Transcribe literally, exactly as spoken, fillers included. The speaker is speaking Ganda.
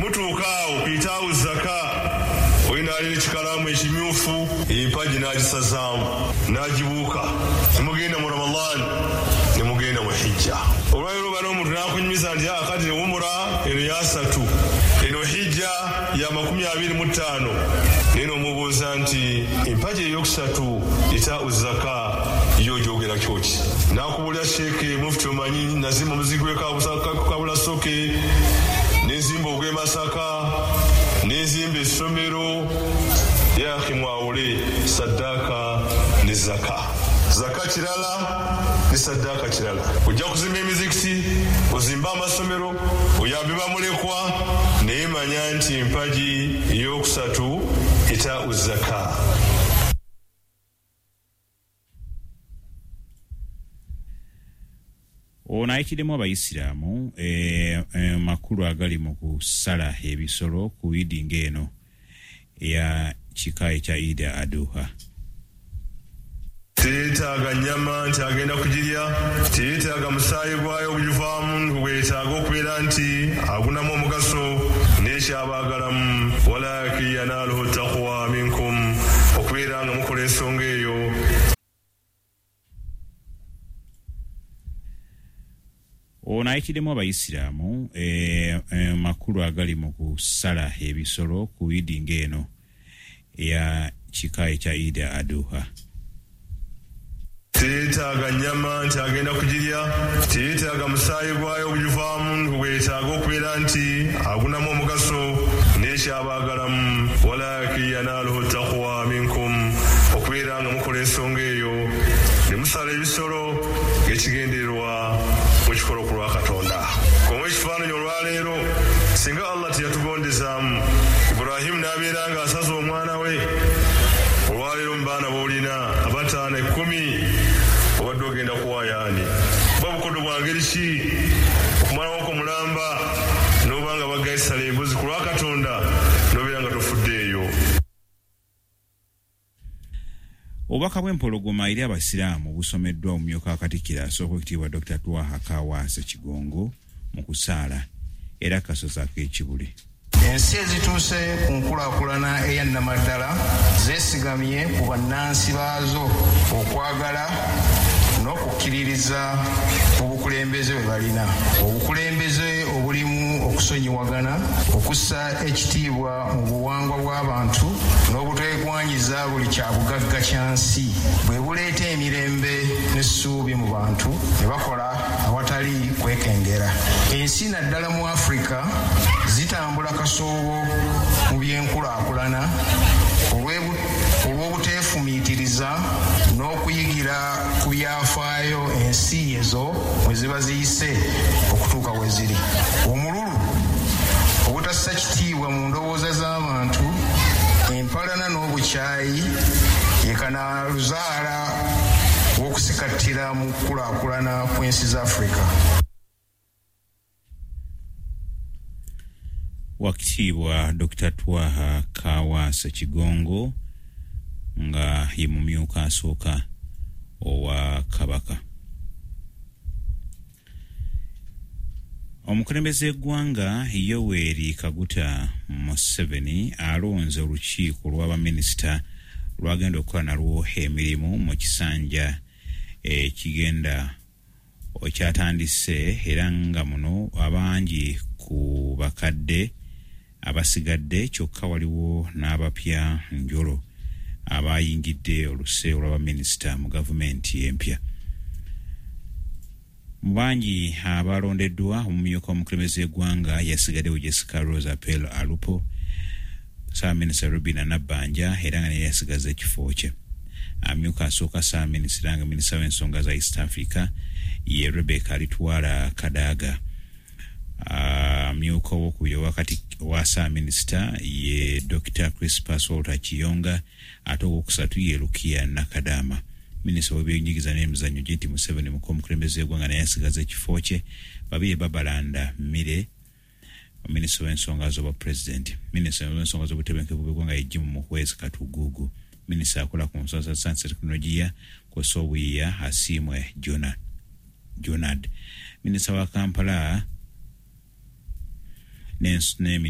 mutuukaawo itaawu zaka oyina ali ekikalamu ekimyufu empagi n'agisazaamu n'agibuuka nemugenda mu Ramadan nemugenda mu hijja. Olwaliro bano omuntu n'akunyumiza nti akati umura eno yasatu eno hijja ya makumi abiri mu ttaano neno omubuuza nti empagi eyokusatu itaawu zaka yo gyogera kyoki n'akubulira sheeke mufti omanyi nazimba omuzigo w'ekabula soke n'enzimba ogw'e Masaka n'enzimba essomero yaki mwawule saddaaka ne zaka. Zaka kirala ne saddaaka kirala. Ojja kuzimba emizikiti ozimba amasomero oyambe bamulekwa naye manya nti empagi ey'okusatu itaawu zaka. Ono ayitirimu abayisiraamu e, e, makulu agali mu kusala ebisolo ku Idi ng'eno eya kika ekya Eid al-Adha. Teetaaga nnyama nti agenda kugirya, teetaaga musaayi gwayo oguvaamu, weetaaga okubeera nti agunamu omugaso n'ekyabaagalamu, walakin yanaaluhu taqwa minkum, okubeera nga mukola ensonga eyo. Ono ayitirimu abayisiraamu e, e, makulu agali mu kusala ebisolo ku Idi ng'eno eya kika ekya Eid al-Adha. Teetaaga nnyama nti agenda kugirya, teetaaga musaayi gwayo oguvaamu, weetaaga okubeera nti agunamu omugaso n'ekyabaagalamu, walakin yanaaluhu taqwa minkum, okubeera nga mukola ensonga eyo ne musala ebisolo ng'ekigendererwa mu kikolo ku lwa Katonda. Komwe ekifaananyi olwaleero singa Allah teyatugondezaamu Ibrahimu n'abeera ng'asaza omwana we, olwaleero mu baana boolina abataano ekkumi obadde ogenda kuwaayaani oba bukoddo bwa ngeri ki okumalawo mulamba n'oba nga bagayisala embuzi ku lwa Katonda n'obeera nga tofuddeeyo. Obubaka bw'empologoma eri abasiraamu busomeddwa omumyuka wa Katikkiro asooka ekitiibwa Doctor Twaha Kaawaase Kigongo mu kusaala era kasoza ak'ekibuli. Ensi ezituuse ku nkulaakulana eyannamaddala zeesigamye ku bannansi baazo okwagala n'okukkiririza mu bukulembeze bwe balina, obukulembeze obulimu okusonyiwagana, okussa ekitiibwa mu buwangwa bw'abantu n'obuteegwanyiza buli kyabugagga kyansi, bwe buleeta emirembe n'essuubi mu bantu ne bakola awatali kwekengera. Ensi naddala mu Afrika zitambula kasoobo mu byenkulaakulana olw'obuteefumiitiriza n'okuyigira ku byafaayo ensi ezo bwe ziba ziyise okutuuka we ziri. Omululu obutassa kitiibwa mu ndowooza z'abantu, empalana n'obukyayi ye kanaaluzaala w'okusikattira mu kulaakulana kw'ensi za Afrika. Wakitiibwa Doctor Twaha Kaawaase Kigongo nga ye mumyuka asooka owa Kabaka. Omukulembeze w'eggwanga Yoweri Kaguta Museveni alonze olukiiko lw'abaminisita lwagenda okukola nalwo emirimu mu kisanja ekigenda okyatandise era nga muno abangi ku bakadde abasigadde kyokka waliwo n'abapya njolo abayingidde oluse olw'abaminisita mu gavumenti empya. Mu bangi abalondeddwa omumyuka omukulembeze w'eggwanga yasigaddewo Jessica Rose Apel Alupo, Ssaabaminisita Rubina Nabbanja era nga naye yasigaza ekifo kye. Amyuka asooka Ssaabaminisita nga minisita w'ensonga za East Africa ye Rebecca Alitwala Kadaga. Amyuka owokubiri wakati wa Ssaabaminisita ye Doctor Crispus Walter Kiyonga, ate owokusatu ye Lukia Nakadama. Minisita w'ebyenjigiriza n'emizannyo Jenti Museveni mu omukulembeze w'eggwanga naye yasigaza ekifo kye. Babiri Babalanda Mire, minisita w'ensonga z'obwa president. Minisita w'ensonga z'obutebenkevu bw'eggwanga ye Jim Muhwezi Katugugu. Minisita akola ku nsonga za sayansi tekinologiya kw'ossa obuyiiya Asiimwe Jonad. Minisita wa Kampala ne